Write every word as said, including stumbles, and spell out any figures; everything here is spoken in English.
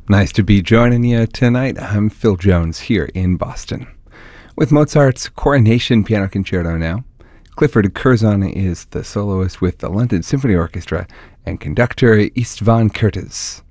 Nice to be joining you tonight. I'm Phil Jones here in Boston. With Mozart's Coronation Piano Concerto now, Clifford Curzon is the soloist with the London Symphony Orchestra and conductor Istvan Kertész.